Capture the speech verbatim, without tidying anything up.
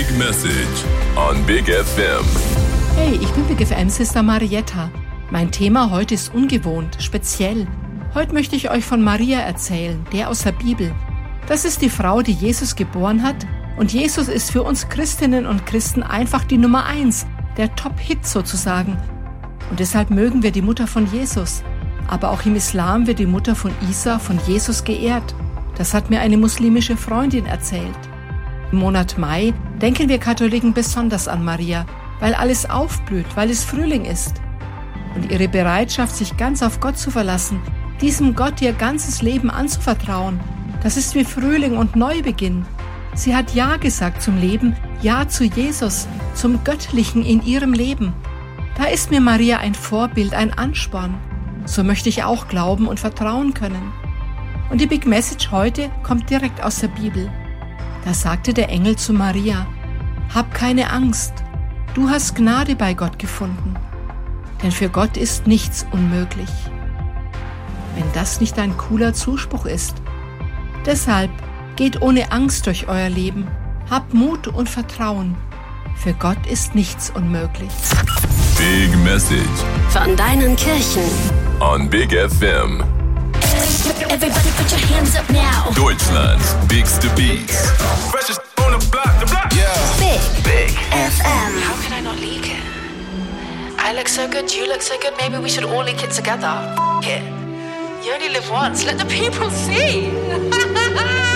Big Message on Big F M. Hey, ich bin Big F M-Sister Marietta. Mein Thema heute ist ungewohnt, speziell. Heute möchte ich euch von Maria erzählen, der aus der Bibel. Das ist die Frau, die Jesus geboren hat. Und Jesus ist für uns Christinnen und Christen einfach die Nummer eins, der Top-Hit sozusagen. Und deshalb mögen wir die Mutter von Jesus. Aber auch im Islam wird die Mutter von Isa, von Jesus geehrt. Das hat mir eine muslimische Freundin erzählt. Im Monat Mai denken wir Katholiken besonders an Maria, weil alles aufblüht, weil es Frühling ist. Und ihre Bereitschaft, sich ganz auf Gott zu verlassen, diesem Gott ihr ganzes Leben anzuvertrauen, das ist wie Frühling und Neubeginn. Sie hat Ja gesagt zum Leben, Ja zu Jesus, zum Göttlichen in ihrem Leben. Da ist mir Maria ein Vorbild, ein Ansporn. So möchte ich auch glauben und vertrauen können. Und die Big Message heute kommt direkt aus der Bibel. Da sagte der Engel zu Maria: Hab keine Angst, du hast Gnade bei Gott gefunden, denn für Gott ist nichts unmöglich. Wenn das nicht ein cooler Zuspruch ist. Deshalb geht ohne Angst durch euer Leben, habt Mut und Vertrauen, für Gott ist nichts unmöglich. Big Message Von deinen Kirchen. on Big F M. Everybody put your hands up now. Deutschlands bigste Beats. Freshest on the block, the block. Yeah. Big Big F M. How can I not leak it? I look so good, you look so good, maybe we should all leak it together. F- it. You only live once, let the people see.